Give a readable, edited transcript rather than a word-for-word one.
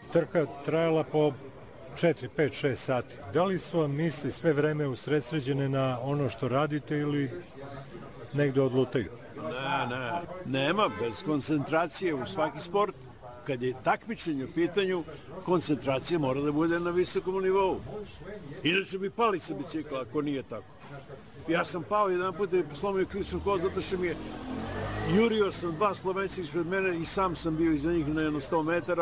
trka trajala po 4, 5, 6 sati. Da li su vam misli sve vreme usredsređene na ono što radite ili negde odlutaju? Nema, bez koncentracije u svaki sport. Kad je takmičenje u pitanju, koncentracija mora da bude na visokom nivou. Inače bi pali sa bicikla ako nije tako. Ja sam pao jedan put i slomio kričnu kost zato što mi je jurio sam 2 Slovenci ispred mene i sam sam bio iza njih na jedno 100 metara.